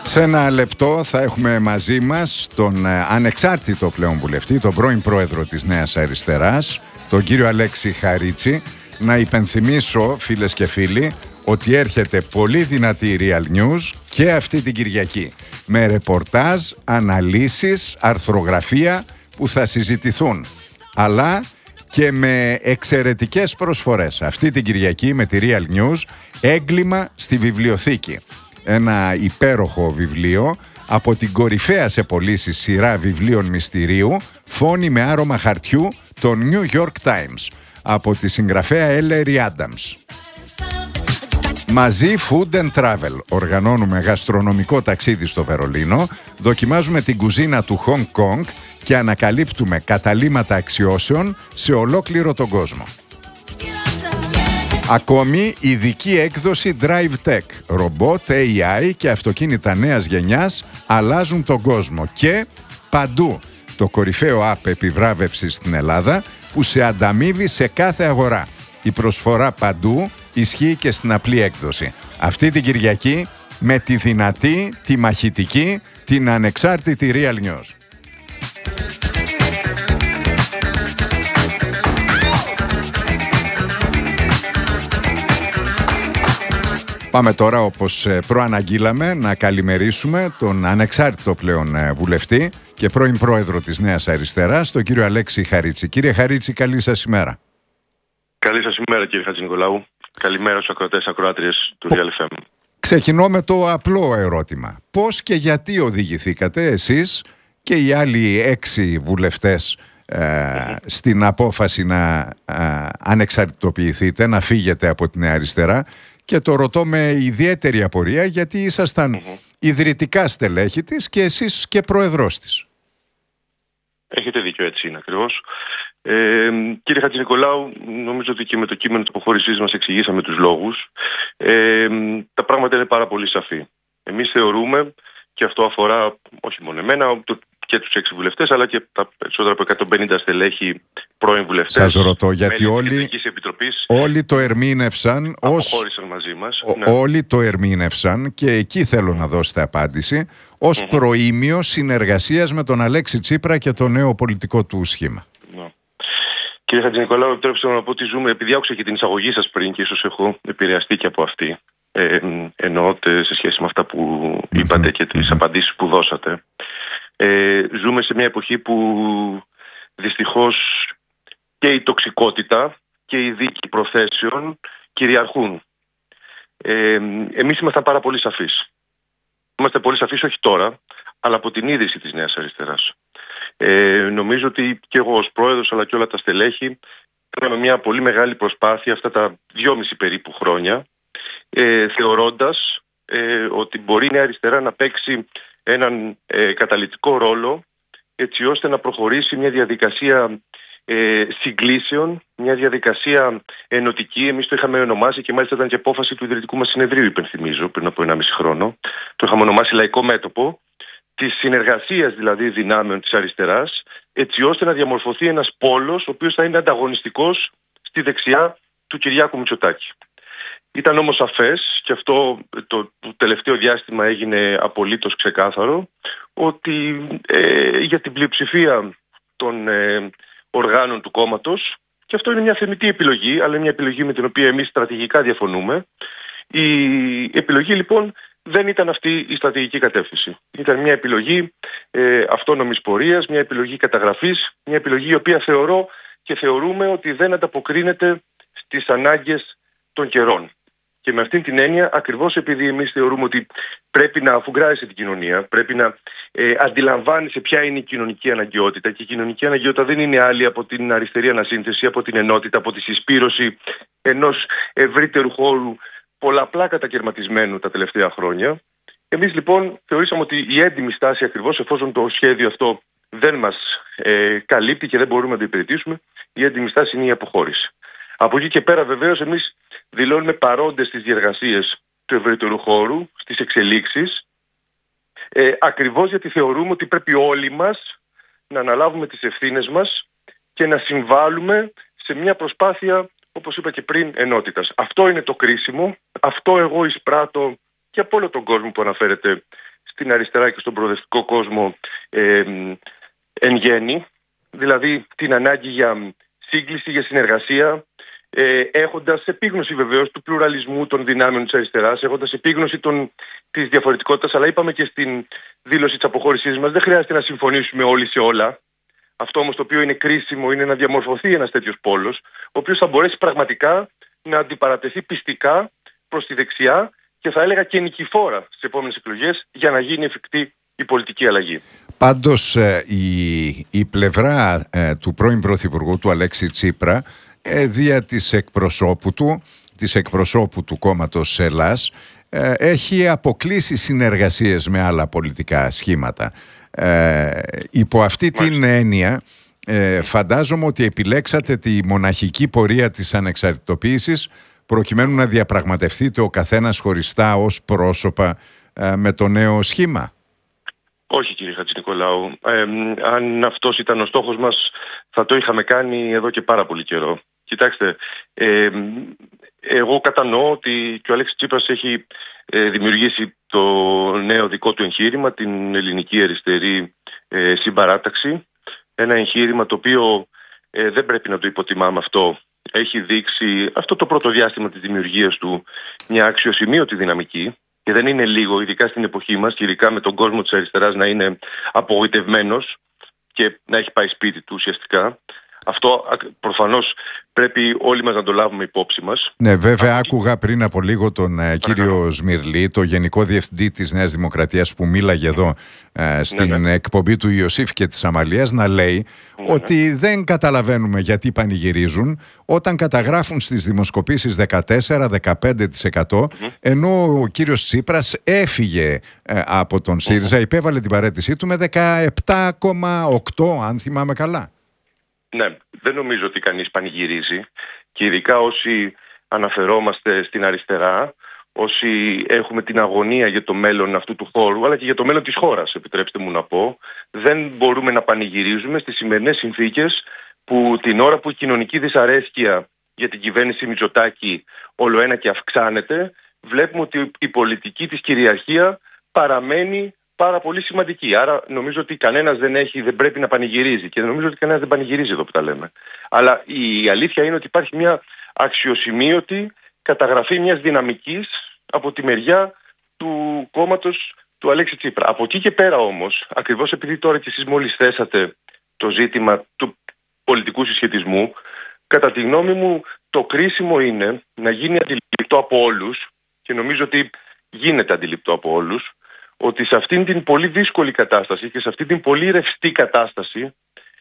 Σε ένα λεπτό θα έχουμε μαζί μας τον ανεξάρτητο πλέον βουλευτή, τον πρώην πρόεδρο της Νέας Αριστεράς, τον κύριο Αλέξη Χαρίτση. Να υπενθυμίσω, φίλες και φίλοι, ότι έρχεται πολύ δυνατή Real News και αυτή την Κυριακή, με ρεπορτάζ, αναλύσεις, αρθρογραφία που θα συζητηθούν, αλλά και με εξαιρετικές προσφορές. Αυτή την Κυριακή με τη Real News, έγκλημα στη βιβλιοθήκη. Ένα υπέροχο βιβλίο από την κορυφαία σε πωλήσεις σειρά βιβλίων μυστηρίου, Φόνοι με άρωμα χαρτιού, το New York Times, από τη συγγραφέα Ellery Adams. Μαζί Food and Travel. Οργανώνουμε γαστρονομικό ταξίδι στο Βερολίνο, δοκιμάζουμε την κουζίνα του Hong Kong και ανακαλύπτουμε καταλύματα αξιώσεων σε ολόκληρο τον κόσμο. Ακόμη, ειδική έκδοση Drive Tech. Ρομπότ, AI και αυτοκίνητα νέας γενιάς αλλάζουν τον κόσμο. Και παντού, το κορυφαίο app επιβράβευσης στην Ελλάδα που σε ανταμείβει σε κάθε αγορά. Η προσφορά παντού ισχύει και στην απλή έκδοση. Αυτή την Κυριακή με τη δυνατή, τη μαχητική, την ανεξάρτητη Real News. Πάμε τώρα, όπως προαναγγείλαμε, να καλημερίσουμε τον ανεξάρτητο πλέον βουλευτή και πρώην πρόεδρο της Νέας Αριστεράς, τον κύριο Αλέξη Χαρίτση. Κύριε Χαρίτση, καλή σας ημέρα. Καλή σας ημέρα, κύριε Χατζηνικολάου. Καλημέρα στους ακροατές ακροάτριες του Real FM. Ξεκινώ με το απλό ερώτημα. Πώς και γιατί οδηγηθήκατε εσείς και οι άλλοι 6 βουλευτές στην απόφαση να ανεξαρτητοποιηθείτε, να φύγετε από τη Νέα Αριστερά? Και το ρωτώ με ιδιαίτερη απορία, γιατί ήσασταν ιδρυτικά στελέχη της και εσείς και πρόεδρός της. Έχετε δίκιο, έτσι είναι ακριβώς. Κύριε Χατζηνικολάου, νομίζω ότι και με το κείμενο της αποχώρησής μας εξηγήσαμε τους λόγους. Τα πράγματα είναι πάρα πολύ σαφή. Εμείς θεωρούμε, και αυτό αφορά όχι μόνο εμένα, και τους 6 βουλευτές, αλλά και τα περισσότερα από 150 στελέχη πρώην βουλευτές. Σας ρωτώ, γιατί όλοι το ερμήνευσαν αποχώρησαν μαζί μας. Όλοι το ερμήνευσαν, και εκεί θέλω να δώσετε απάντηση, ως προήμιο συνεργασίας με τον Αλέξη Τσίπρα και το νέο πολιτικό του σχήμα. Κύριε Χατζηνικολάου, επιτρέψτε να πω ότι ζούμε, επειδή άκουσα και την εισαγωγή σας πριν και ίσως έχω επηρεαστεί και από αυτή, εννοώ σε σχέση με αυτά που είπατε και τις απαντήσεις που δώσατε. Ζούμε σε μια εποχή που δυστυχώς και η τοξικότητα και η δίκη προθέσεων κυριαρχούν. Εμείς ήμασταν πάρα πολύ σαφείς. Είμαστε πολύ σαφείς όχι τώρα, αλλά από την ίδρυση της Νέας Αριστεράς. Νομίζω ότι και εγώ ως πρόεδρος, αλλά και όλα τα στελέχη, κάναμε μια πολύ μεγάλη προσπάθεια αυτά τα 2,5 περίπου χρόνια, θεωρώντας ότι μπορεί η Νέα Αριστερά να παίξει έναν καταλυτικό ρόλο, έτσι ώστε να προχωρήσει μια διαδικασία συγκλήσεων, μια διαδικασία ενωτική. Εμείς το είχαμε ονομάσει, και μάλιστα ήταν και απόφαση του ιδρυτικού μας συνεδρίου, υπενθυμίζω, πριν από 1,5 χρόνο. Το είχαμε ονομάσει Λαϊκό Μέτωπο, της συνεργασίας δηλαδή δυνάμεων της αριστεράς, έτσι ώστε να διαμορφωθεί ένας πόλος ο οποίος θα είναι ανταγωνιστικός στη δεξιά του Κυριάκου Μητσοτάκη. Ήταν όμως σαφές, και αυτό το τελευταίο διάστημα έγινε απολύτως ξεκάθαρο, ότι για την πλειοψηφία των οργάνων του κόμματος, και αυτό είναι μια θεμιτή επιλογή, αλλά μια επιλογή με την οποία εμείς στρατηγικά διαφωνούμε, η επιλογή λοιπόν δεν ήταν αυτή η στρατηγική κατεύθυνση. Ήταν μια επιλογή αυτόνομης πορείας, μια επιλογή καταγραφής, μια επιλογή η οποία θεωρώ και θεωρούμε ότι δεν ανταποκρίνεται στις ανάγκες των καιρών. Και με αυτήν την έννοια, ακριβώς επειδή εμείς θεωρούμε ότι πρέπει να αφουγκράζεσαι την κοινωνία, πρέπει να αντιλαμβάνεσαι ποια είναι η κοινωνική αναγκαιότητα, και η κοινωνική αναγκαιότητα δεν είναι άλλη από την αριστερή ανασύνθεση, από την ενότητα, από τη συσπήρωση ενός ευρύτερου χώρου πολλαπλά κατακαιρματισμένου τα τελευταία χρόνια. Εμείς λοιπόν θεωρήσαμε ότι η έντιμη στάση, ακριβώς εφόσον το σχέδιο αυτό δεν μας καλύπτει και δεν μπορούμε να το υπηρετήσουμε, η έντιμη στάση είναι η αποχώρηση. Από εκεί και πέρα, βεβαίως, εμείς δηλώνουμε παρόντες στις διεργασίες του ευρύτερου χώρου, στις εξελίξεις, ακριβώς γιατί θεωρούμε ότι πρέπει όλοι μας να αναλάβουμε τις ευθύνες μας και να συμβάλλουμε σε μια προσπάθεια, όπως είπα και πριν, ενότητας. Αυτό είναι το κρίσιμο, αυτό εγώ εισπράττω και από όλο τον κόσμο που αναφέρεται στην αριστερά και στον προοδευτικό κόσμο εν γέννη, δηλαδή την ανάγκη για σύγκληση, για συνεργασία, έχοντας επίγνωση βεβαίως του πλουραλισμού των δυνάμεων της αριστεράς, έχοντας επίγνωση της διαφορετικότητας, αλλά είπαμε και στην δήλωση της αποχώρησής μας, δεν χρειάζεται να συμφωνήσουμε όλοι σε όλα. Αυτό όμως το οποίο είναι κρίσιμο είναι να διαμορφωθεί ένας τέτοιος πόλος, ο οποίος θα μπορέσει πραγματικά να αντιπαρατεθεί πιστικά προς τη δεξιά και θα έλεγα και νικηφόρα στις επόμενες εκλογές για να γίνει εφικτή η πολιτική αλλαγή. Πάντως η πλευρά του πρώην Πρωθυπουργού του Αλέξη Τσίπρα δια της εκπροσώπου του κόμματος Ελλάς έχει αποκλείσει συνεργασίες με άλλα πολιτικά σχήματα. Υπό αυτή την έννοια φαντάζομαι ότι επιλέξατε τη μοναχική πορεία της ανεξαρτητοποίησης προκειμένου να διαπραγματευτείτε ο καθένας χωριστά ως πρόσωπα με το νέο σχήμα. Όχι, κύριε Χατζηνικολάου. Αν αυτός ήταν ο στόχος μας, θα το είχαμε κάνει εδώ και πάρα πολύ καιρό. Κοιτάξτε, εγώ κατανοώ ότι και ο Αλέξης Τσίπρας έχει δημιουργήσει το νέο δικό του εγχείρημα, την ελληνική αριστερή συμπαράταξη. Ένα εγχείρημα το οποίο δεν πρέπει να το υποτιμάμε αυτό. Έχει δείξει αυτό το πρώτο διάστημα της δημιουργίας του μια αξιοσημείωτη δυναμική. Και δεν είναι λίγο, ειδικά στην εποχή μας και ειδικά με τον κόσμο της αριστεράς να είναι απογοητευμένος και να έχει πάει σπίτι του ουσιαστικά. Αυτό προφανώς πρέπει όλοι μας να το λάβουμε υπόψη μας. Ναι, βέβαια άκουγα πριν από λίγο τον κύριο Σμυρλή, το Γενικό Διευθυντή της Νέας Δημοκρατίας που μίλαγε εδώ στην εκπομπή του Ιωσήφ και της Αμαλίας να λέει ότι δεν καταλαβαίνουμε γιατί πανηγυρίζουν όταν καταγράφουν στις δημοσκοπήσεις 14-15% ενώ ο κύριος Τσίπρας έφυγε από τον ΣΥΡΙΖΑ, υπέβαλε την παραίτησή του με 17,8% αν θυμάμαι καλά. Ναι, δεν νομίζω ότι κανείς πανηγυρίζει και ειδικά όσοι αναφερόμαστε στην αριστερά, όσοι έχουμε την αγωνία για το μέλλον αυτού του χώρου αλλά και για το μέλλον της χώρας, επιτρέψτε μου να πω, δεν μπορούμε να πανηγυρίζουμε στις σημερινές συνθήκες που την ώρα που η κοινωνική δυσαρέσκεια για την κυβέρνηση Μητσοτάκη όλο ένα και αυξάνεται, βλέπουμε ότι η πολιτική της κυριαρχία παραμένει πάρα πολύ σημαντική. Άρα νομίζω ότι κανένας δεν πρέπει να πανηγυρίζει και νομίζω ότι κανένας δεν πανηγυρίζει εδώ που τα λέμε. Αλλά η αλήθεια είναι ότι υπάρχει μια αξιοσημείωτη καταγραφή μιας δυναμικής από τη μεριά του κόμματος του Αλέξη Τσίπρα. Από εκεί και πέρα όμως, ακριβώς επειδή τώρα και εσείς μόλις θέσατε το ζήτημα του πολιτικού συσχετισμού, κατά τη γνώμη μου το κρίσιμο είναι να γίνει αντιληπτό από όλους και νομίζω ότι γίνεται αντιληπτό από όλους ότι σε αυτήν την πολύ δύσκολη κατάσταση και σε αυτήν την πολύ ρευστή κατάσταση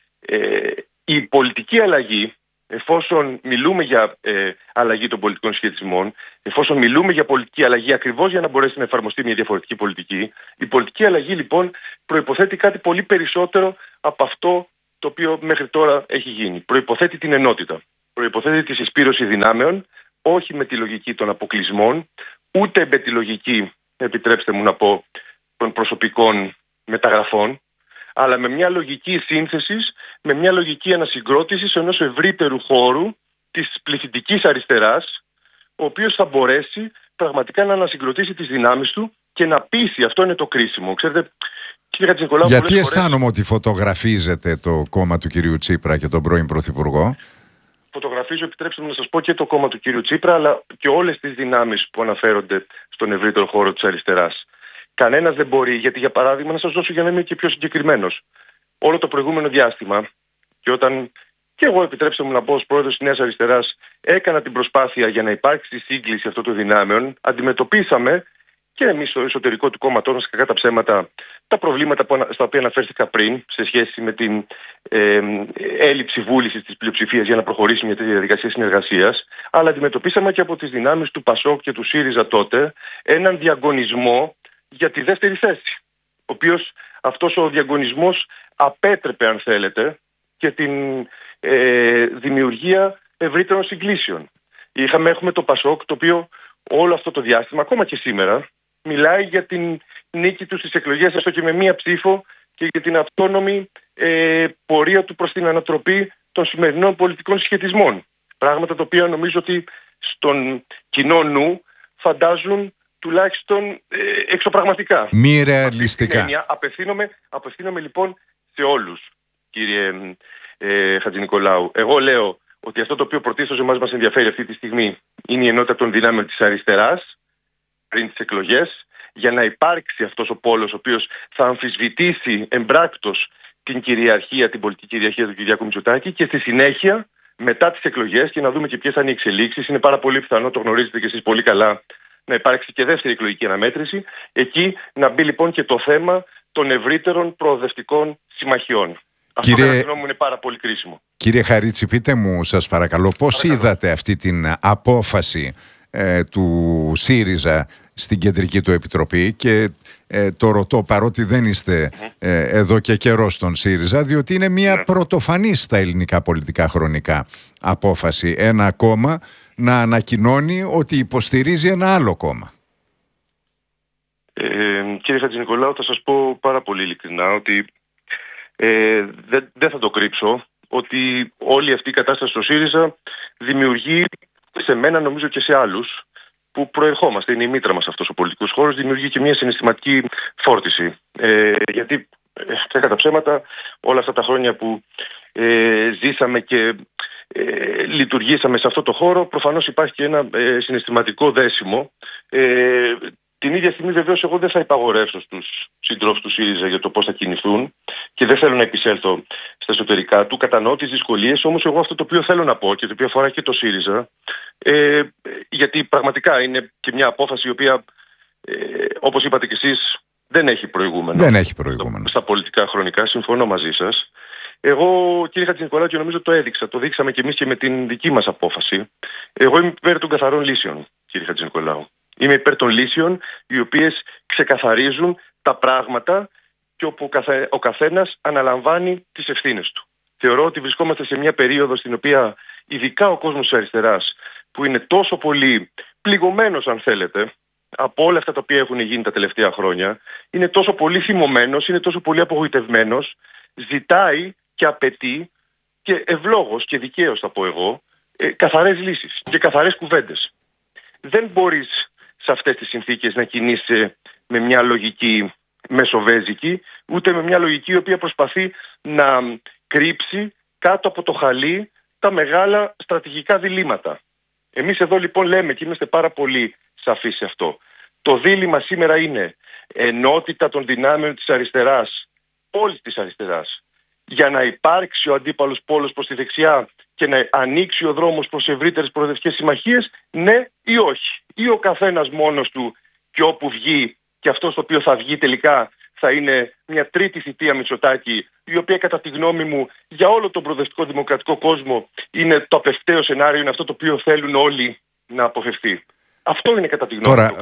η πολιτική αλλαγή, εφόσον μιλούμε για αλλαγή των πολιτικών σχετισμών, εφόσον μιλούμε για πολιτική αλλαγή ακριβώς για να μπορέσει να εφαρμοστεί μια διαφορετική πολιτική, η πολιτική αλλαγή λοιπόν προϋποθέτει κάτι πολύ περισσότερο από αυτό το οποίο μέχρι τώρα έχει γίνει. Προϋποθέτει την ενότητα, προϋποθέτει τη συσπήρωση δυνάμεων, όχι με τη λογική των αποκλεισμών, ούτε με τη λογική, επιτρέψτε μου να πω, των προσωπικών μεταγραφών, αλλά με μια λογική σύνθεσης, με μια λογική ανασυγκρότησης ενός ευρύτερου χώρου της πληθυντικής αριστεράς, ο οποίος θα μπορέσει πραγματικά να ανασυγκροτήσει τις δυνάμεις του και να πείσει. Αυτό είναι το κρίσιμο. Ξέρετε, κύριε Χατζηνικολάου, γιατί αισθάνομαι ότι φωτογραφίζετε το κόμμα του κυρίου Τσίπρα και τον πρώην Πρωθυπουργό? Φωτογραφίζω, επιτρέψτε μου να σας πω, και το κόμμα του κυρίου Τσίπρα, αλλά και όλες τις δυνάμεις που αναφέρονται στον ευρύτερο χώρο της αριστεράς. Κανένας δεν μπορεί, γιατί για παράδειγμα, να σας δώσω για να είμαι και πιο συγκεκριμένος. Όλο το προηγούμενο διάστημα, και όταν και εγώ, επιτρέψτε μου να πω, ως πρόεδρος της Νέας Αριστεράς, έκανα την προσπάθεια για να υπάρξει σύγκληση αυτών των δυνάμεων, αντιμετωπίσαμε και εμείς στο εσωτερικό του κόμματός μας, κακά τα ψέματα, τα προβλήματα στα οποία αναφέρθηκα πριν, σε σχέση με την έλλειψη βούλησης της πλειοψηφίας για να προχωρήσει μια τέτοια διαδικασία συνεργασίας, αλλά αντιμετωπίσαμε και από τις δυνάμεις του ΠΑΣΟΚ και του ΣΥΡΙΖΑ τότε έναν διαγωνισμό για τη δεύτερη θέση, ο οποίος αυτός ο διαγωνισμός απέτρεπε, αν θέλετε, και την δημιουργία ευρύτερων συγκλήσεων. Έχουμε το ΠΑΣΟΚ, το οποίο όλο αυτό το διάστημα, ακόμα και σήμερα, μιλάει για την νίκη του στις εκλογές, έστω και με μία ψήφο, και για την αυτόνομη πορεία του προς την ανατροπή των σημερινών πολιτικών συσχετισμών. Πράγματα τα οποία νομίζω ότι στον κοινό νου φαντάζουν τουλάχιστον εξωπραγματικά. Μη ρεαλιστικά. Απευθύνομαι λοιπόν σε όλους, κύριε Χατζηνικολάου. Εγώ λέω ότι αυτό το οποίο πρωτίστως μας ενδιαφέρει αυτή τη στιγμή είναι η ενότητα των δυνάμεων της αριστεράς πριν τις εκλογές, για να υπάρξει αυτός ο πόλος ο οποίος θα αμφισβητήσει εμπράκτος την κυριαρχία, την πολιτική κυριαρχία του Κυριάκου Μητσοτάκη, και στη συνέχεια, μετά τις εκλογές, και να δούμε και ποιες θα είναι οι εξελίξεις. Είναι πάρα πολύ πιθανό, το γνωρίζετε και εσείς πολύ καλά, να υπάρξει και δεύτερη εκλογική αναμέτρηση. Εκεί να μπει λοιπόν και το θέμα των ευρύτερων προοδευτικών συμμαχιών. Αυτό κατά τη γνώμη μου είναι πάρα πολύ κρίσιμο. Κύριε Χαρίτση, πείτε μου σας παρακαλώ, πώς είδατε αυτή την απόφαση του ΣΥΡΙΖΑ στην κεντρική του επιτροπή, και το ρωτώ παρότι δεν είστε εδώ και καιρό στον ΣΥΡΙΖΑ, διότι είναι μια πρωτοφανή στα ελληνικά πολιτικά χρονικά απόφαση ένα κόμμα να ανακοινώνει ότι υποστηρίζει ένα άλλο κόμμα. Κύριε Χατζηνικολάου, θα σας πω πάρα πολύ ειλικρινά ότι δεν θα το κρύψω, ότι όλη αυτή η κατάσταση στο ΣΥΡΙΖΑ δημιουργεί σε μένα, νομίζω και σε άλλους που προερχόμαστε, είναι η μήτρα μας αυτός ο πολιτικός χώρος, δημιουργεί και μια συναισθηματική φόρτιση. Γιατί κατά ψέματα όλα αυτά τα χρόνια που ζήσαμε και λειτουργήσαμε σε αυτό το χώρο, προφανώς υπάρχει και ένα συναισθηματικό δέσιμο. Την ίδια στιγμή βεβαίως εγώ δεν θα υπαγορεύσω στους συντρόφους του ΣΥΡΙΖΑ για το πώς θα κινηθούν και δεν θέλω να επισέλθω στα εσωτερικά του. Κατανοώ τις δυσκολίες, όμως εγώ αυτό το οποίο θέλω να πω και το οποίο αφορά και το ΣΥΡΙΖΑ, γιατί πραγματικά είναι και μια απόφαση η οποία, όπως είπατε κι εσείς, δεν έχει προηγούμενο. Δεν έχει προηγούμενο. Στα πολιτικά χρονικά, συμφωνώ μαζί σας. Εγώ, κύριε Χατζηνικολάου, και νομίζω το έδειξα, το δείξαμε κι εμείς και με την δική μας απόφαση. Εγώ είμαι υπέρ των καθαρών λύσεων, κύριε Χατζηνικολάου. Είμαι υπέρ των λύσεων οι οποίες ξεκαθαρίζουν τα πράγματα και όπου ο καθένας αναλαμβάνει τις ευθύνες του. Θεωρώ ότι βρισκόμαστε σε μια περίοδο στην οποία ειδικά ο κόσμος της αριστεράς, που είναι τόσο πολύ πληγωμένος, αν θέλετε, από όλα αυτά τα οποία έχουν γίνει τα τελευταία χρόνια, είναι τόσο πολύ θυμωμένος, είναι τόσο πολύ απογοητευμένος, ζητάει και απαιτεί, και ευλόγως και δικαίως θα πω εγώ, καθαρές λύσεις και καθαρές κουβέντες. Δεν μπορείς σε αυτές τις συνθήκες να κινείσαι με μια λογική μεσοβέζικη, ούτε με μια λογική η οποία προσπαθεί να κρύψει κάτω από το χαλί τα μεγάλα στρατηγικά διλήμματα. Εμείς εδώ λοιπόν λέμε, και είμαστε πάρα πολύ σαφείς σε αυτό, το δίλημμα σήμερα είναι ενότητα των δυνάμεων της αριστεράς, όλης της αριστεράς, για να υπάρξει ο αντίπαλος πόλος προς τη δεξιά και να ανοίξει ο δρόμος προς ευρύτερες προοδευτικές συμμαχίες, ναι ή όχι. Ή ο καθένας μόνος του, και όπου βγει, και αυτό στο οποίο θα βγει τελικά θα είναι μια τρίτη θητεία Μητσοτάκη, η οποία κατά τη γνώμη μου για όλο τον προοδευτικό δημοκρατικό κόσμο είναι το απευκταίο σενάριο, είναι αυτό το οποίο θέλουν όλοι να αποφευθεί. Αυτό είναι κατά τη γνώμη μου.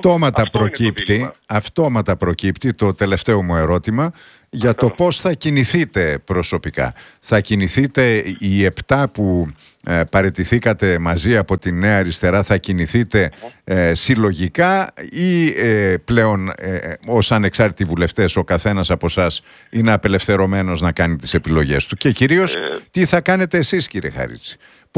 Τώρα αυτόματα προκύπτει το τελευταίο μου ερώτημα για το πώς θα κινηθείτε προσωπικά. Θα κινηθείτε οι 7 που παραιτηθήκατε μαζί από τη Νέα Αριστερά, θα κινηθείτε συλλογικά ή πλέον ως ανεξάρτητοι βουλευτές ο καθένας από εσάς είναι απελευθερωμένος να κάνει τις επιλογές του? Και κυρίως τι θα κάνετε εσείς, κύριε Χαρίτση?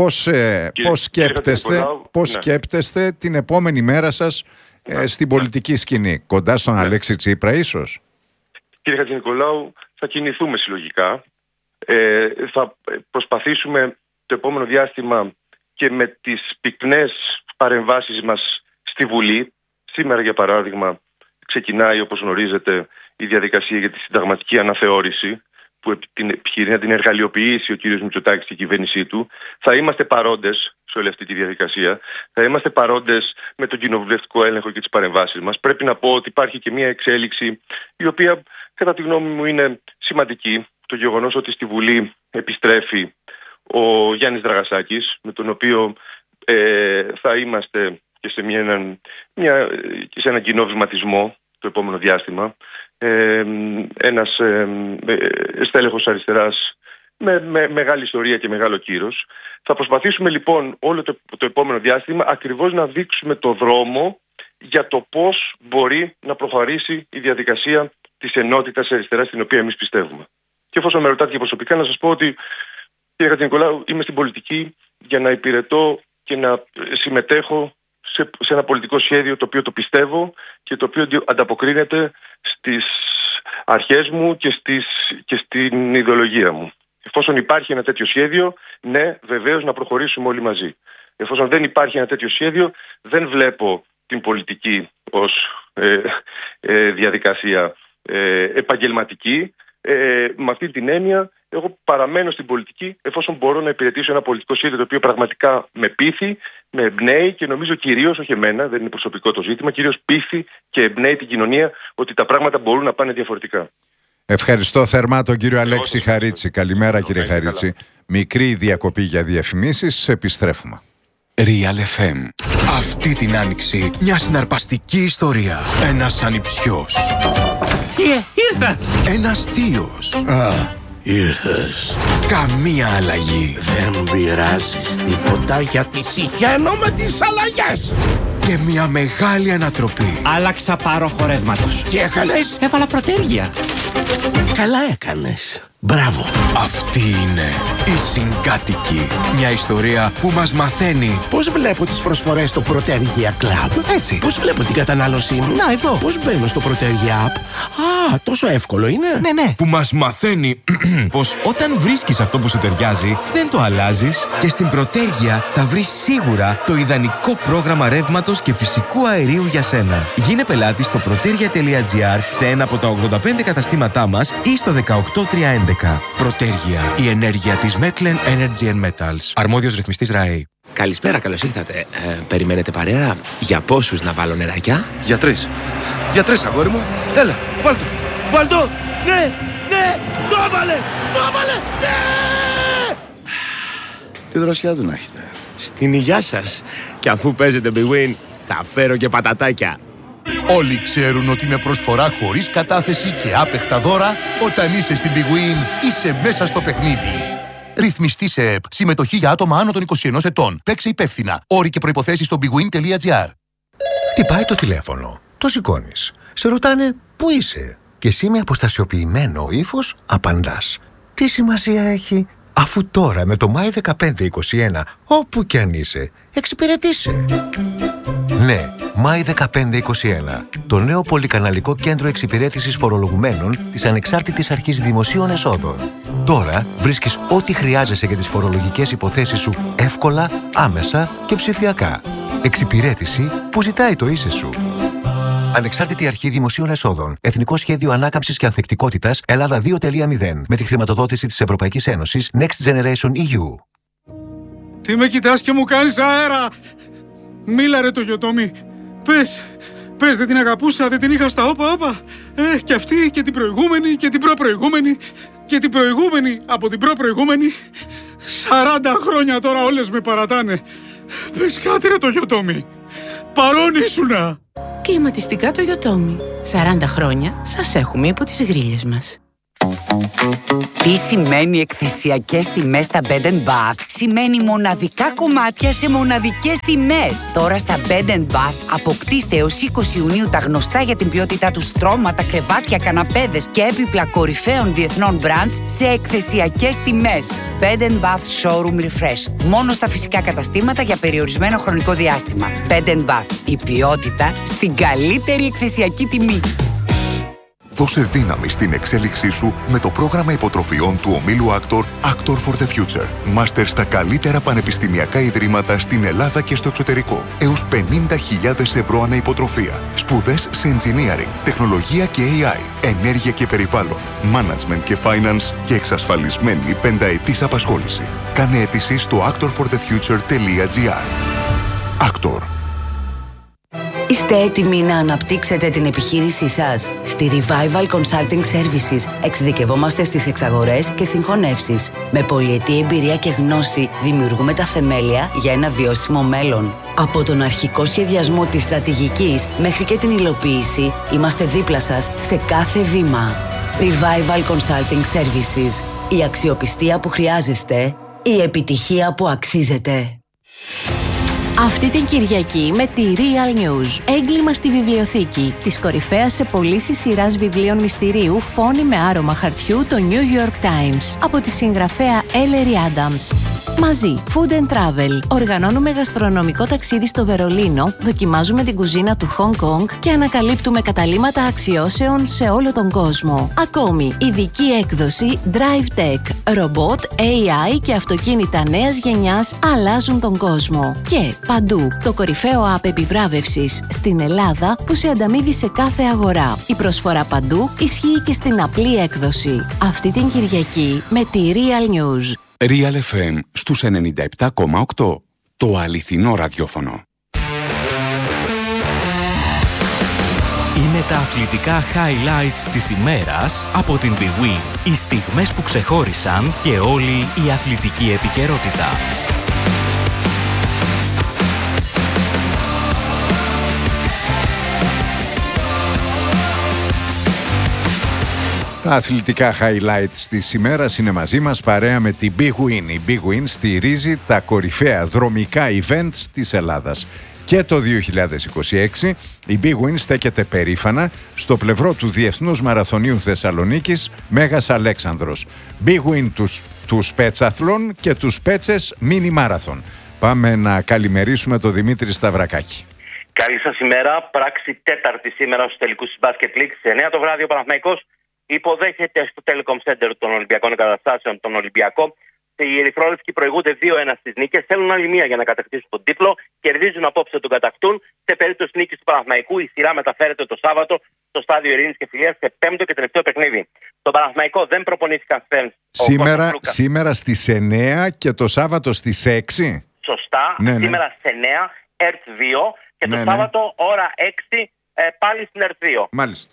Πώς σκέπτεστε την επόμενη μέρα σας στην πολιτική σκηνή? Κοντά στον Αλέξη Τσίπρα ίσως? Κύριε Χατζηνικολάου, θα κινηθούμε συλλογικά. Θα προσπαθήσουμε το επόμενο διάστημα και με τις πυκνές παρεμβάσεις μας στη Βουλή. Σήμερα, για παράδειγμα, ξεκινάει, όπως γνωρίζετε, η διαδικασία για τη συνταγματική αναθεώρηση, που επιχειρεί να την εργαλειοποιήσει ο κύριος Μητσοτάκης και η κυβέρνησή του. Θα είμαστε παρόντες σε όλη αυτή τη διαδικασία. Θα είμαστε παρόντες με τον κοινοβουλευτικό έλεγχο και τις παρεμβάσεις μας. Πρέπει να πω ότι υπάρχει και μια εξέλιξη η οποία κατά τη γνώμη μου είναι σημαντική. Το γεγονός ότι στη Βουλή επιστρέφει ο Γιάννης Δραγασάκης, με τον οποίο θα είμαστε και σε έναν κοινό βηματισμό το επόμενο διάστημα. Ένας στέλεχος αριστεράς με μεγάλη ιστορία και μεγάλο κύρος. Θα προσπαθήσουμε λοιπόν όλο το επόμενο διάστημα ακριβώς να δείξουμε το δρόμο για το πώς μπορεί να προχωρήσει η διαδικασία της ενότητας αριστεράς, στην οποία εμείς πιστεύουμε. Και εφόσον με ρωτάτε και προσωπικά, να σας πω ότι, κύριε Χατζηνικολάου, είμαι στην πολιτική για να υπηρετώ και να συμμετέχω σε ένα πολιτικό σχέδιο το οποίο το πιστεύω και το οποίο ανταποκρίνεται στις αρχές μου και στην ιδεολογία μου. Εφόσον υπάρχει ένα τέτοιο σχέδιο, ναι, βεβαίως να προχωρήσουμε όλοι μαζί. Εφόσον δεν υπάρχει ένα τέτοιο σχέδιο, δεν βλέπω την πολιτική ως διαδικασία επαγγελματική. Με αυτή την έννοια, εγώ παραμένω στην πολιτική εφόσον μπορώ να υπηρετήσω ένα πολιτικό σχέδιο το οποίο πραγματικά με πείθει, με εμπνέει και νομίζω κυρίως, όχι εμένα, δεν είναι προσωπικό το ζήτημα, κυρίως πείθει και εμπνέει την κοινωνία ότι τα πράγματα μπορούν να πάνε διαφορετικά. Ευχαριστώ θερμά τον κύριο Αλέξη Χαρίτση. Καλημέρα κύριε Χαρίτση. Μικρή διακοπή για διαφημίσεις, επιστρέφουμε. Real FM. Αυτή την άνοιξη μια συναρπαστική ιστορία. Ένας ανιψιός. Θείε, ήρθα! Ένας θείος. Ήρθες. Καμία αλλαγή. Δεν πειράζεις τίποτα γιατί συχαίνω με τις αλλαγές. Και μια μεγάλη ανατροπή. Άλλαξα πάροχο ρεύματος. Τι έκανες? Έβαλα προτέργεια. Καλά έκανες. Μπράβο. Αυτή είναι η Συγκάτοικη. Μια ιστορία που μας μαθαίνει Πώς βλέπω τις προσφορές στο Protergia Club. Έτσι. Πώς βλέπω την κατανάλωσή μου. Να, εδώ. Πώς μπαίνω στο Protergia App. Τόσο εύκολο είναι. Ναι. που μας μαθαίνει πως όταν βρίσκεις αυτό που σου ταιριάζει, δεν το αλλάζεις και στην Protergia θα βρεις σίγουρα το ιδανικό πρόγραμμα ρεύματος και φυσικού αερίου για σένα. Γίνε πελάτης στο protergia.gr σε ένα από τα 85 καταστήματά μας ή στο 18311. Protergia, η ενέργεια της Metlen Energy and Metals. Αρμόδιος ρυθμιστής ΡΑΕ. Καλησπέρα, καλώς ήρθατε. Περιμένετε παρέα? Για πόσους να βάλω νεράκια? Για τρεις. Για τρεις, αγόρι μου. Έλα, βάλ' το. Βάλ' το. Ναι, το έβαλε. Ναι. Τι δροσιά του να έχετε. Στην υγειά σας. Και αφού παίζετε Big Win, θα φέρω και πατατάκια. Όλοι ξέρουν ότι με προσφορά χωρίς κατάθεση και άπεχτα δώρα, όταν είσαι στην Big Win, είσαι μέσα στο παιχνίδι. Ρυθμιστή σε ΕΠ. Συμμετοχή για άτομα άνω των 21 ετών. Παίξε υπεύθυνα. Όροι και προϋποθέσεις στο bigwin.gr. Χτυπάει το τηλέφωνο. Το σηκώνεις. Σε ρωτάνε πού είσαι. Και εσύ με αποστασιοποιημένο ύφος απαντάς. Τι σημασία έχει, αφού τώρα με το My 1521, όπου κι αν είσαι, εξυπηρετείσαι. Ναι, My 1521. Το νέο πολυκαναλικό κέντρο εξυπηρέτησης φορολογουμένων της Ανεξάρτητης Αρχής Δημοσίων Εσόδων. Τώρα βρίσκεις ό,τι χρειάζεσαι για τις φορολογικές υποθέσεις σου εύκολα, άμεσα και ψηφιακά. Εξυπηρέτηση που ζητάει το είσαι σου. Ανεξάρτητη Αρχή Δημοσίων Εσόδων. Εθνικό Σχέδιο Ανάκαμψης και Ανθεκτικότητας Ελλάδα 2.0. Με τη χρηματοδότηση της Ευρωπαϊκής Ένωσης Next Generation EU. Τι με κοιτάς και μου κάνεις αέρα! Μίλα ρε το Γιωτόμι. Πες, δεν την αγαπούσα, δεν την είχα στα όπα. Και αυτή και την προηγούμενη και την προπροηγούμενη και την προηγούμενη από την προπροηγούμενη. 40 χρόνια τώρα όλες με παρατάνε. Πες κάτι ρε το Γιωτόμι. Παρόν ήσουνα. Κλιματιστικά το Γιωτόμι. 40 χρόνια σας έχουμε υπό τις γρίλες μας. Τι σημαίνει εκθεσιακές τιμές στα Bed & Bath? Σημαίνει μοναδικά κομμάτια σε μοναδικές τιμές. Τώρα στα Bed & Bath αποκτήστε έως 20 Ιουνίου τα γνωστά για την ποιότητά του στρώματα, κρεβάτια, καναπέδες και έπιπλα κορυφαίων διεθνών brands σε εκθεσιακές τιμές. Bed & Bath Showroom Refresh. Μόνο στα φυσικά καταστήματα για περιορισμένο χρονικό διάστημα. Bed & Bath. Η ποιότητα στην καλύτερη εκθεσιακή τιμή. Δώσε δύναμη στην εξέλιξή σου με το πρόγραμμα υποτροφιών του ομίλου Actor for the Future. Μάστερ στα καλύτερα πανεπιστημιακά ιδρύματα στην Ελλάδα και στο εξωτερικό. Έως 50.000 ευρώ ανά υποτροφία. Σπουδές σε engineering, τεχνολογία και AI, ενέργεια και περιβάλλον, management και finance και εξασφαλισμένη πενταετής απασχόληση. Κάνε αίτηση στο actorforthefuture.gr. Actor. Είστε έτοιμοι να αναπτύξετε την επιχείρησή σας? Στη Revival Consulting Services εξειδικευόμαστε στις εξαγορές και συγχωνεύσεις. Με πολυετή εμπειρία και γνώση δημιουργούμε τα θεμέλια για ένα βιώσιμο μέλλον. Από τον αρχικό σχεδιασμό της στρατηγικής μέχρι και την υλοποίηση, είμαστε δίπλα σας σε κάθε βήμα. Revival Consulting Services. Η αξιοπιστία που χρειάζεστε, η επιτυχία που αξίζετε. Αυτή την Κυριακή με τη Real News. Έγκλημα στη βιβλιοθήκη. Της κορυφαίας σε πωλήσεις σειράς βιβλίων μυστηρίου Φόνη με άρωμα χαρτιού, το New York Times. Από τη συγγραφέα Ellery Adams. Μαζί, Food and Travel. Οργανώνουμε γαστρονομικό ταξίδι στο Βερολίνο, δοκιμάζουμε την κουζίνα του Hong Kong και ανακαλύπτουμε καταλύματα αξιώσεων σε όλο τον κόσμο. Ακόμη, ειδική έκδοση Drive Tech. Ρομπότ, AI και αυτοκίνητα νέας γενιάς αλλάζουν τον κόσμο. Και παντού, το κορυφαίο app επιβράβευσης στην Ελλάδα που σε ανταμείβει σε κάθε αγορά. Η προσφορά παντού ισχύει και στην απλή έκδοση. Αυτή την Κυριακή με τη Real News. Real FM στους 97,8. Το αληθινό ραδιόφωνο. Είναι τα αθλητικά highlights της ημέρας από την Big Win. Οι στιγμές που ξεχώρισαν και όλη η αθλητική επικαιρότητα. Τα αθλητικά highlights της ημέρας είναι μαζί μας παρέα με την Big Win. Η Big Win στηρίζει τα κορυφαία δρομικά events της Ελλάδας. Και το 2026 η Big Win στέκεται περήφανα στο πλευρό του Διεθνούς Μαραθωνίου Θεσσαλονίκης Μέγας Αλέξανδρος. Big Win τους Πέτσαθλων και τους Πέτσες Mini Marathon. Πάμε να καλημερίσουμε τον Δημήτρη Σταυρακάκη. Καλή σας ημέρα. Πράξη τέταρτη σήμερα στους τελικούς της Basket League. Σε 9 το βράδυ ο Παναθηναϊκός υποδέχεται στο Telecom Center των Ολυμπιακών Εγκαταστάσεων τον Ολυμπιακό. Οι Ερυθρόλευκοι προηγούνται 2-1 στις νίκες. Θέλουν άλλη μία για να κατακτήσουν τον τίτλο. Κερδίζουν απόψε τον κατακτούν. Σε περίπτωση νίκης του Παναθηναϊκού, η σειρά μεταφέρεται το Σάββατο στο στάδιο Ειρήνης και Φιλίας σε 5ο και τελευταίο παιχνίδι. Στον Παναθηναϊκό δεν προπονήθηκαν φέρνς. Σήμερα στις 9 και το Σάββατο στις 6. Σωστά. Σήμερα στις 9, ΕΡΤ 2 και το Σάββατο ώρα 6 πάλι στην ΕΡΤ 2. Μάλιστα.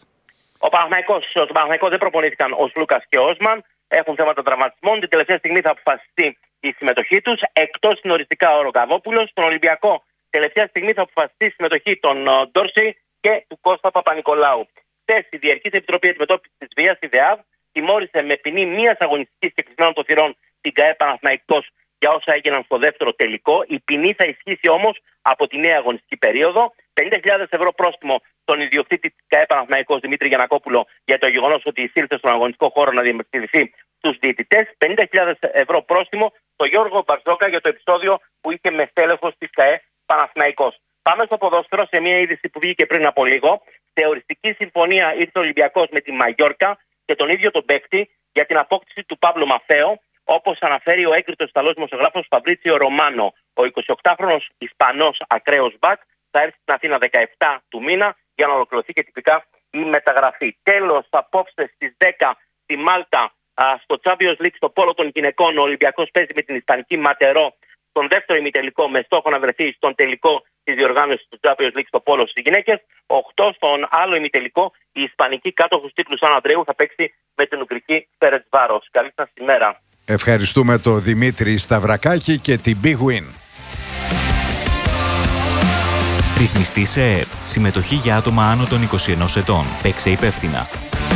Στον Παναθηναϊκό δεν προπονήθηκαν ο Σλούκας και ο Όσμαν. Έχουν θέματα τραυματισμών. Την τελευταία στιγμή θα αποφασιστεί η συμμετοχή τους. Εκτός είναι οριστικά ο Ρογκαβόπουλος. Στον Ολυμπιακό, τελευταία στιγμή θα αποφασιστεί η συμμετοχή των Ντόρσεϊ και του Κώστα Παπα-Νικολάου. Χθες η Διαρκής Επιτροπή Αντιμετώπισης της Βίας, η ΔΕΑΒ, τιμώρησε με ποινή μίας αγωνιστικής και κλεισμένων των θυρών την ΚΑΕ Παναθηναϊκός για όσα έγιναν στο δεύτερο τελικό. Η ποινή θα ισχύσει όμως από τη νέα αγωνιστική περίοδο. 50.000 ευρώ πρόστιμο στον ιδιοκτήτη της ΚΑΕ Παναθηναϊκός Δημήτρη Γιαννακόπουλο για το γεγονός ότι εισήλθε στον αγωνιστικό χώρο να διαμαρτυρηθεί στους διαιτητές. 50.000 ευρώ πρόστιμο στο Γιώργο Μπαρζόκα για το επεισόδιο που είχε με στέλεχος της ΚΑΕ Παναθηναϊκός. Πάμε στο ποδόσφαιρο σε μια είδηση που βγήκε πριν από λίγο. Σε οριστική συμφωνία ήρθε ο Ολυμπιακός με τη Μαγιόρκα και τον ίδιο τον παίκτη για την απόκτηση του Παύλο Μαφέο, όπως αναφέρει ο έγκριτος Ιταλός δημοσιογράφος Φαμπρίτσιο Ρωμάνο. Ο 28χρονος Ισπανός ακραίος μπακ θα έρθει στην Αθήνα 17 του μήνα για να ολοκληρωθεί και τυπικά η μεταγραφή. Τέλος, απόψε στις 10 στη Μάλτα, στο Champions League, στο πόλο των γυναικών, ο Ολυμπιακός παίζει με την Ισπανική Ματερό στον δεύτερο ημιτελικό με στόχο να βρεθεί στον τελικό της διοργάνωσης του Champions League στο πόλο στις γυναίκες. 8 στον άλλο ημιτελικό, η Ισπανική κάτοχος τίτλου Σαν Αντρέου θα παίξει με την Ουγγρική Φερεντσβάρος. Καλή σας ημέρα. Ευχαριστούμε τον Δημήτρη Σταυρακάκη και την Big Win. Ρυθμιστή σε ΕΕΠ. Συμμετοχή για άτομα άνω των 21 ετών. Παίξε υπεύθυνα.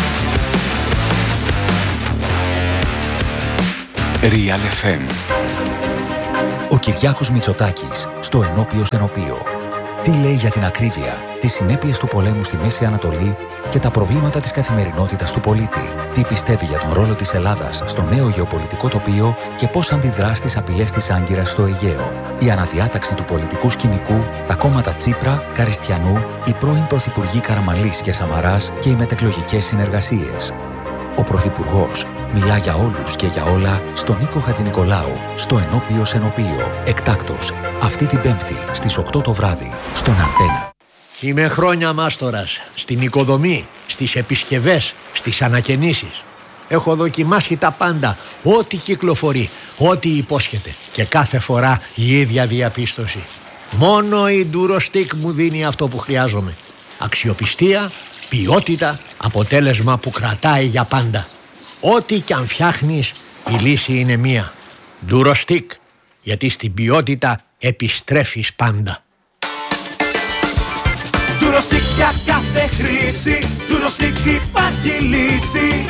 Real FM. Ο Κυριάκος Μητσοτάκης στο ενώπιο στενοπείο. Τι λέει για την ακρίβεια, τις συνέπειες του πολέμου στη Μέση Ανατολή και τα προβλήματα της καθημερινότητας του πολίτη. Τι πιστεύει για τον ρόλο της Ελλάδας στο νέο γεωπολιτικό τοπίο και πώς αντιδρά στις απειλές της Άγκυρας στο Αιγαίο. Η αναδιάταξη του πολιτικού σκηνικού, τα κόμματα Τσίπρα, Καριστιανού, οι πρώην πρωθυπουργοί Καραμανλής και Σαμαράς και οι μετεκλογικές συνεργασίες. Ο Πρωθυπουργός μιλά για όλους και για όλα στον Νίκο Χατζηνικολάου, στο ενώπιο σενοπείο. Εκτάκτος, αυτή την Πέμπτη στις 8 το βράδυ, στον Αντένα. Είμαι χρόνια μάστορας στην οικοδομή, στις επισκευές, στις ανακαινήσεις. Έχω δοκιμάσει τα πάντα, ό,τι κυκλοφορεί, ό,τι υπόσχεται. Και κάθε φορά η ίδια διαπίστωση. Μόνο η Durostix μου δίνει αυτό που χρειάζομαι. Αξιοπιστία, ποιότητα, αποτέλεσμα που κρατάει για πάντα. Ό,τι κι αν φτιάχνεις, η λύση είναι μία. Durostix, γιατί στην ποιότητα επιστρέφεις πάντα. Durostix για κάθε χρήση, Durostix υπάρχει λύση.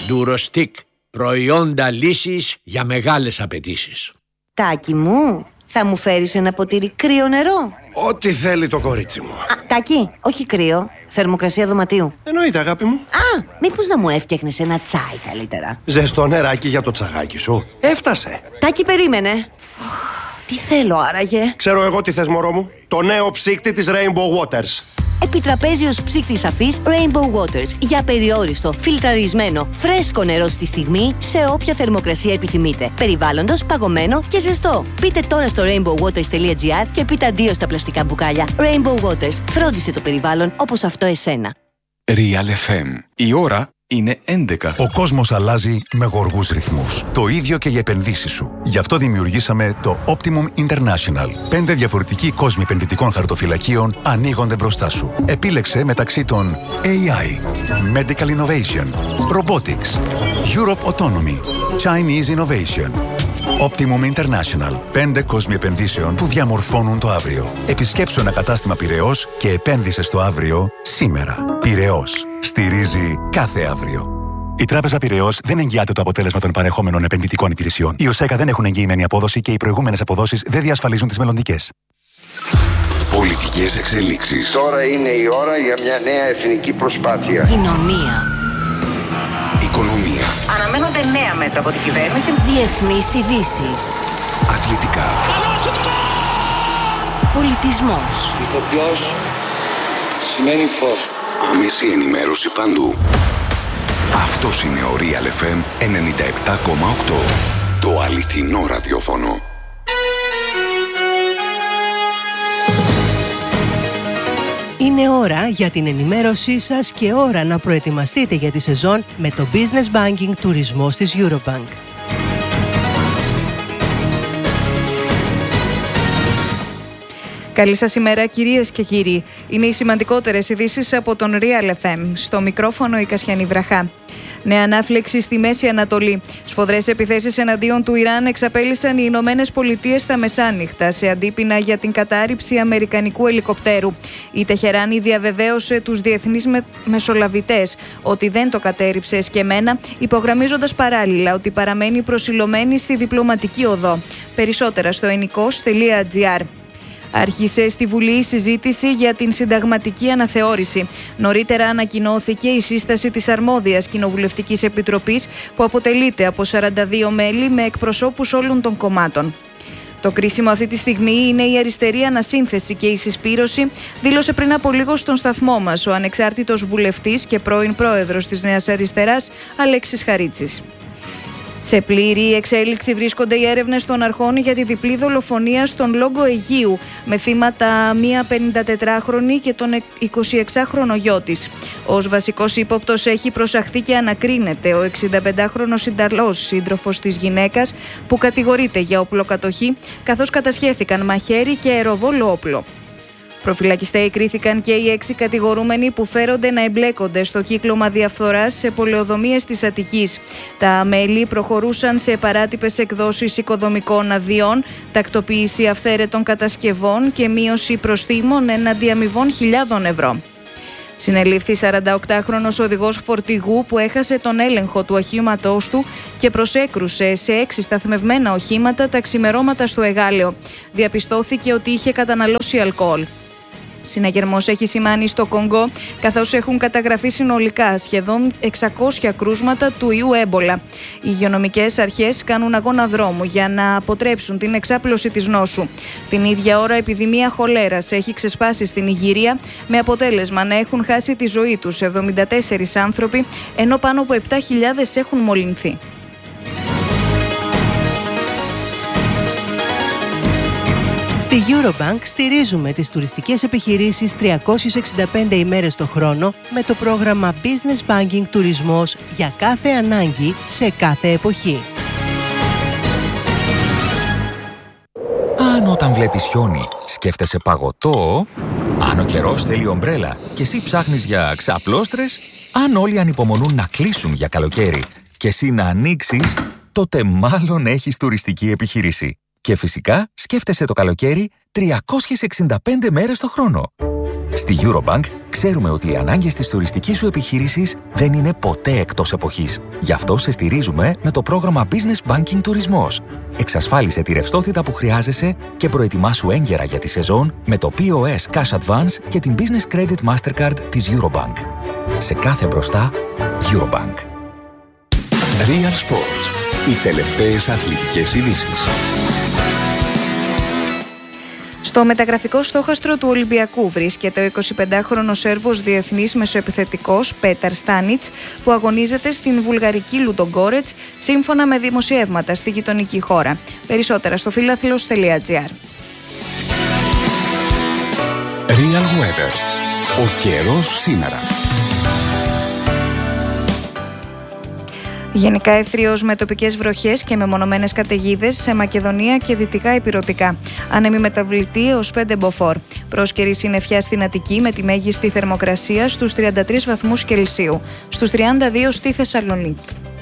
Durostix, προϊόντα λύσης για μεγάλες απαιτήσεις. Τάκη μου, Θα μου φέρεις ένα ποτήρι κρύο νερό? Ό,τι θέλει το κορίτσι μου. Τάκη, όχι κρύο. Θερμοκρασία δωματίου. Εννοείται, αγάπη μου. Μήπως να μου έφτιαχνες ένα τσάι καλύτερα? Ζεστό νεράκι για το τσαγάκι σου. Έφτασε. Τάκη, περίμενε. Τι θέλω άραγε? Ξέρω εγώ τι θες, μωρό μου. Το νέο ψύκτη της Rainbow Waters. Επιτραπέζιος ψύκτης αφής Rainbow Waters. Για περιόριστο, φιλτραρισμένο, φρέσκο νερό στη στιγμή, σε όποια θερμοκρασία επιθυμείτε. Περιβάλλοντος, παγωμένο και ζεστό. Μπείτε τώρα στο rainbowwaters.gr και πείτε αντίο στα πλαστικά μπουκάλια. Rainbow Waters. Φρόντισε το περιβάλλον όπως αυτό εσένα. Real FM. Η ώρα είναι 11. Ο κόσμος αλλάζει με γοργούς ρυθμούς. Το ίδιο και οι επενδύσεις σου. Γι' αυτό δημιουργήσαμε το Optimum International. 5 διαφορετικοί κόσμοι επενδυτικών χαρτοφυλακίων ανοίγονται μπροστά σου. Επίλεξε μεταξύ των AI, Medical Innovation, Robotics, Europe Autonomy, Chinese Innovation. Optimum International. 5 κόσμοι επενδύσεων που διαμορφώνουν το αύριο. Επισκέψου ένα κατάστημα Πειραιώς και επένδυσε στο αύριο σήμερα. Πειραιώς. Στηρίζει κάθε αύριο. Η Τράπεζα Πειραιώς δεν εγγυάται το αποτέλεσμα των παρεχόμενων επενδυτικών υπηρεσιών. Οι ΟΣΕΚΑ δεν έχουν εγγυημένη απόδοση και οι προηγούμενες αποδόσεις δεν διασφαλίζουν τις μελλοντικές. Πολιτικές εξελίξεις. Τώρα είναι η ώρα για μια νέα εθνική προσπάθεια. Κοινωνία. Οικονομία. Αναμένονται νέα μέτρα από την κυβέρνηση. Διεθνείς ειδήσεις. Αθλητικά. Πολιτισμός. Ηθοποιός σημαίνει φως. Άμεση ενημέρωση παντού. Αυτός είναι ο Real FM 97,8. Το αληθινό ραδιόφωνο. Είναι ώρα για την ενημέρωσή σας και ώρα να προετοιμαστείτε για τη σεζόν με το Business Banking τουρισμός της Eurobank. Καλή σας ημέρα κυρίες και κύριοι. Είναι οι σημαντικότερες ειδήσεις από τον Real FM. Στο μικρόφωνο η Κασιανή Βραχά. Νέα ανάφλεξη στη Μέση Ανατολή. Σφοδρές επιθέσεις εναντίον του Ιράν εξαπέλυσαν οι Ηνωμένες Πολιτείες τα μεσάνυχτα σε αντίπεινα για την κατάρριψη αμερικανικού ελικοπτέρου. Η Τεχεράνη διαβεβαίωσε τους διεθνείς μεσολαβητές ότι δεν το κατέρριψε εσκεμμένα, υπογραμμίζοντας παράλληλα ότι παραμένει προσιλωμένη στη διπλωματική οδό. Περισσότερα στο ennikos.gr. Άρχισε στη Βουλή η συζήτηση για την συνταγματική αναθεώρηση. Νωρίτερα ανακοινώθηκε η σύσταση της αρμόδιας Κοινοβουλευτικής Επιτροπής που αποτελείται από 42 μέλη με εκπροσώπους όλων των κομμάτων. Το κρίσιμο αυτή τη στιγμή είναι η αριστερή ανασύνθεση και η συσπήρωση, δήλωσε πριν από λίγο στον σταθμό μας ο ανεξάρτητος βουλευτής και πρώην πρόεδρος της Νέας Αριστεράς, Αλέξης Χαρίτσης. Σε πλήρη εξέλιξη βρίσκονται οι έρευνες των αρχών για τη διπλή δολοφονία στον Λόγκο Αιγείου, με θύματα μία 54χρονη και τον 26χρονο γιο της. Ως βασικός ύποπτος έχει προσαχθεί και ανακρίνεται ο 65χρονος Ιταλός σύντροφος της γυναίκας, που κατηγορείται για οπλοκατοχή, καθώς κατασχέθηκαν μαχαίρι και αεροβόλο όπλο. Προφυλακιστέοι κρίθηκαν και οι 6 κατηγορούμενοι που φέρονται να εμπλέκονται στο κύκλωμα διαφθοράς σε πολεοδομίες της Αττικής. Τα μέλη προχωρούσαν σε παράτυπες εκδόσεις οικοδομικών αδειών, τακτοποίηση αυθαίρετων κατασκευών και μείωση προστίμων εναντί αμοιβών χιλιάδων ευρώ. Συνελήφθη 48χρονος οδηγός φορτηγού που έχασε τον έλεγχο του οχήματός του και προσέκρουσε σε 6 σταθμευμένα οχήματα τα ξημερώματα στο Εγάλεο. Διαπιστώθηκε ότι είχε καταναλώσει αλκοόλ. Συναγερμός έχει σημάνει στο Κονγκό, καθώς έχουν καταγραφεί συνολικά σχεδόν 600 κρούσματα του ιού έμπολα. Οι υγειονομικές αρχές κάνουν αγώνα δρόμου για να αποτρέψουν την εξάπλωση της νόσου. Την ίδια ώρα, επιδημία χολέρας έχει ξεσπάσει στην Ιγυρία, με αποτέλεσμα να έχουν χάσει τη ζωή τους 74 άνθρωποι, ενώ πάνω από 7.000 έχουν μολυνθεί. Στη Eurobank στηρίζουμε τις τουριστικές επιχειρήσεις 365 ημέρες το χρόνο με το πρόγραμμα Business Banking Τουρισμός για κάθε ανάγκη σε κάθε εποχή. Αν όταν βλέπεις χιόνι σκέφτεσαι παγωτό, αν ο καιρός θέλει ομπρέλα και εσύ ψάχνεις για ξαπλώστρες, αν όλοι ανυπομονούν να κλείσουν για καλοκαίρι και εσύ να ανοίξεις, τότε μάλλον έχεις τουριστική επιχείρηση. Και φυσικά σκέφτεσαι το καλοκαίρι 365 μέρες το χρόνο. Στη Eurobank ξέρουμε ότι οι ανάγκες της τουριστικής σου επιχείρησης δεν είναι ποτέ εκτός εποχής. Γι' αυτό σε στηρίζουμε με το πρόγραμμα Business Banking Τουρισμός. Εξασφάλισε τη ρευστότητα που χρειάζεσαι και προετοιμάσου έγκαιρα για τη σεζόν με το POS Cash Advance και την Business Credit Mastercard της Eurobank. Σε κάθε μπροστά, Eurobank. Real Sports. Οι τελευταίες αθλητικές ειδήσεις. Στο μεταγραφικό στόχαστρο του Ολυμπιακού βρίσκεται ο 25χρονος Σέρβος διεθνής μεσοεπιθετικός Πέταρ Στάνιτς, που αγωνίζεται στην βουλγαρική Λουντογκόρετς σύμφωνα με δημοσιεύματα στη γειτονική χώρα. Περισσότερα στο φιλάθλος.gr. Real Weather. Ο καιρός σήμερα. Γενικά αιθρίως με τοπικές βροχές και μεμονωμένες καταιγίδες σε Μακεδονία και δυτικά ηπειρωτικά. Άνεμη μεταβλητή έως 5 μποφόρ. Πρόσκαιρη συννεφιά στην Αττική με τη μέγιστη θερμοκρασία στους 33 βαθμούς Κελσίου. Στους 32 στη Θεσσαλονίκη.